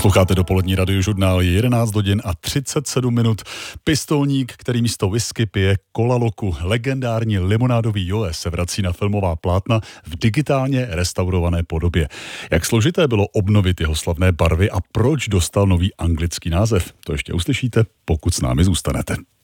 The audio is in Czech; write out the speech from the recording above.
Posloucháte dopolední radiožurnál, je 11 hodin a 37 minut. Pistolník, který místo whisky pije Cola Loku, legendární limonádový Joe, se vrací na filmová plátna v digitálně restaurované podobě. Jak složité bylo obnovit jeho slavné barvy a proč dostal nový anglický název? To ještě uslyšíte, pokud s námi zůstanete.